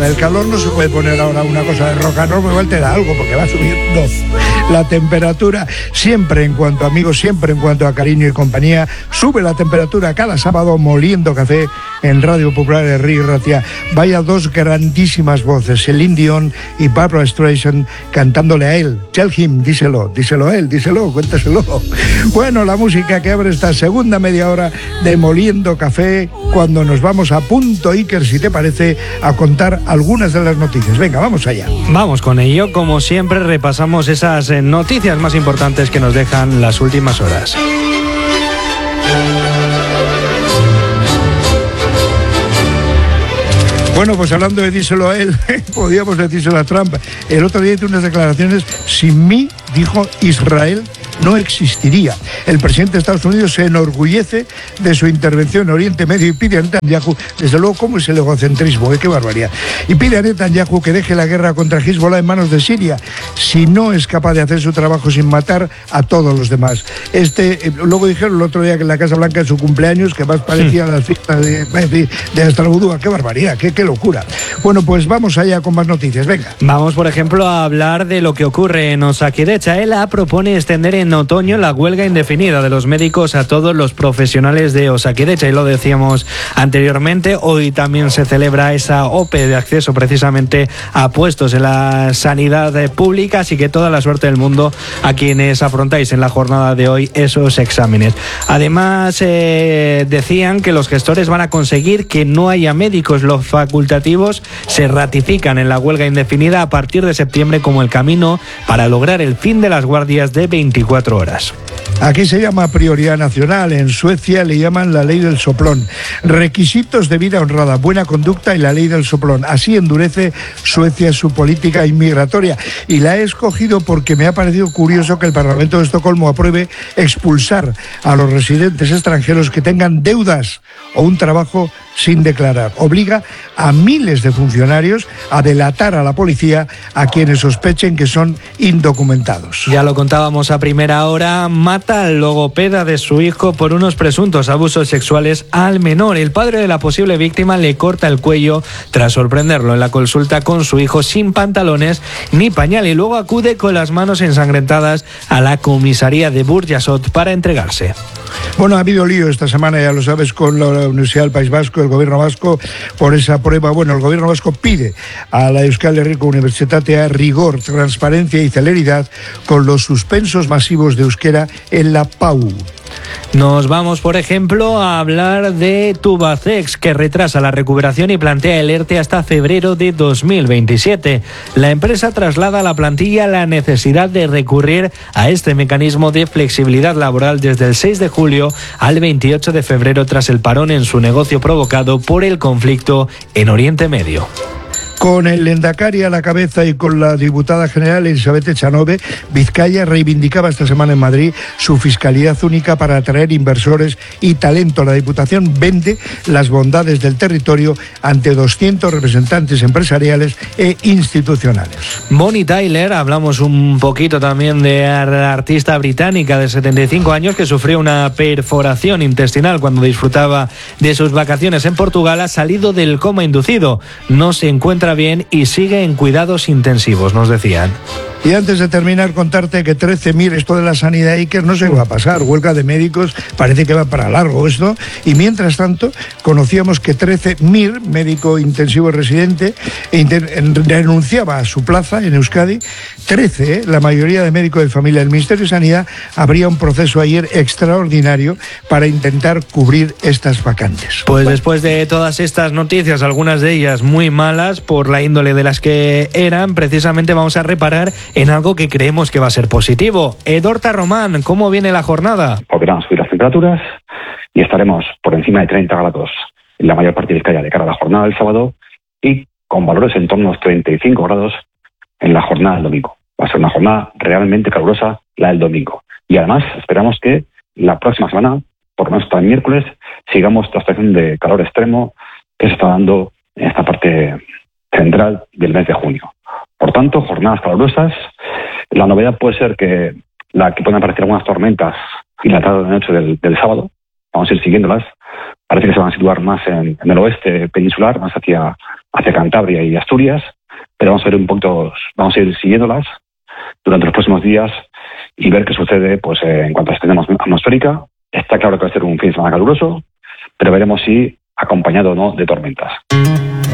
el calor no se puede poner ahora una cosa de rock and roll, igual te da algo porque va subiendo la temperatura. Siempre en cuanto a amigos, siempre en cuanto a cariño y compañía, sube la temperatura cada sábado Moliendo Café en Radio Popular de Río Ratia. Vaya dos grandísimas voces, Celine Dion y Barbra Streisand, cantándole a él. Tell him, díselo a él, díselo, cuéntaselo. Bueno, la música que abre esta segunda media hora de Moliendo Café, cuando nos vamos a punto Iker, si te parece, a contar algunas de las noticias. Venga, vamos allá. Vamos con ello. Como siempre, repasamos esas noticias más importantes que nos dejan las últimas horas. Bueno, pues hablando de díselo a él, podíamos decírselo a Trump. El otro día hizo unas declaraciones: sin mí, dijo, Israel no existiría. El presidente de Estados Unidos se enorgullece de su intervención en Oriente Medio y pide a Netanyahu, desde luego, ¿cómo es el egocentrismo? ¡Qué barbaridad! Y pide a Netanyahu que deje la guerra contra Hezbollah en manos de Siria, si no es capaz de hacer su trabajo sin matar a todos los demás. Luego dijeron el otro día que en la Casa Blanca, en su cumpleaños, que más parecía a las fiestas de Astrabudúa. ¡Qué barbaridad! ¡Qué locura! Bueno, pues vamos allá con más noticias. Venga. Vamos, por ejemplo, a hablar de lo que ocurre en Osakidecha. ELA propone extender en otoño la huelga indefinida de los médicos a todos los profesionales de Osakidecha, y lo decíamos anteriormente, hoy también se celebra esa OPE de acceso precisamente a puestos en la sanidad pública, así que toda la suerte del mundo a quienes afrontáis en la jornada de hoy esos exámenes. Además, decían que los gestores van a conseguir que no haya médicos. Los facultativos se ratifican en la huelga indefinida a partir de septiembre como el camino para lograr el fin de las guardias de 24 horas. Aquí se llama prioridad nacional, en Suecia le llaman la ley del soplón. Requisitos de vida honrada, buena conducta y la ley del soplón. Así endurece Suecia su política inmigratoria. Y la he escogido porque me ha parecido curioso que el Parlamento de Estocolmo apruebe expulsar a los residentes extranjeros que tengan deudas o un trabajo sin declarar. Obliga a miles de funcionarios a delatar a la policía a quienes sospechen que son indocumentados. Ya lo contábamos a primera hora, mata al logopeda de su hijo por unos presuntos abusos sexuales al menor. El padre de la posible víctima le corta el cuello tras sorprenderlo en la consulta con su hijo sin pantalones ni pañal, y luego acude con las manos ensangrentadas a la comisaría de Burjasot para entregarse. Bueno, ha habido lío esta semana, ya lo sabes, con la Universidad del País Vasco, el gobierno vasco, por esa prueba. Bueno, el gobierno vasco pide a la Euskal Herriko Unibertsitatea rigor, transparencia y celeridad con los suspensos masivos de euskera en la PAU. Nos vamos, por ejemplo, a hablar de Tubacex, que retrasa la recuperación y plantea el ERTE hasta febrero de 2027. La empresa traslada a la plantilla la necesidad de recurrir a este mecanismo de flexibilidad laboral desde el 6 de julio al 28 de febrero tras el parón en su negocio provocado por el conflicto en Oriente Medio. Con el Lehendakari a la cabeza y con la diputada general Elizabeth Echanove, Vizcaya reivindicaba esta semana en Madrid su fiscalidad única para atraer inversores y talento. La Diputación vende las bondades del territorio ante 200 representantes empresariales e institucionales. Bonnie Tyler, hablamos un poquito también de la artista británica de 75 años que sufrió una perforación intestinal cuando disfrutaba de sus vacaciones en Portugal. Ha salido del coma inducido, no se encuentra bien y sigue en cuidados intensivos, nos decían. Y antes de terminar, contarte que 13.000, esto de la sanidad Iker no se va a pasar, huelga de médicos, parece que va para largo esto, y mientras tanto conocíamos que 13.000, médico intensivo residente, renunciaba a su plaza en Euskadi. 13, la mayoría de médicos de familia. El Ministerio de Sanidad abría un proceso ayer extraordinario para intentar cubrir estas vacantes. Pues después de todas estas noticias, algunas de ellas muy malas por la índole de las que eran, precisamente vamos a reparar en algo que creemos que va a ser positivo. Edorta Román, ¿cómo viene la jornada? Volverán a subir las temperaturas y estaremos por encima de 30 grados en la mayor parte de Vizcaya de cara a la jornada del sábado y con valores en torno a los 35 grados en la jornada del domingo. Va a ser una jornada realmente calurosa la del domingo. Y además esperamos que la próxima semana, por lo menos hasta el miércoles, sigamos la situación de calor extremo que se está dando en esta parte central del mes de junio. Por tanto, jornadas calurosas. La novedad puede ser que pueden aparecer algunas tormentas y la tarde de noche del sábado. Vamos a ir siguiéndolas parece que se van a situar más en el oeste peninsular, más hacia Cantabria y Asturias, pero vamos a ver vamos a ir siguiéndolas durante los próximos días y ver qué sucede pues en cuanto a la extensión atmosférica. Está claro que va a ser un fin de semana caluroso, pero veremos si acompañado o no de tormentas.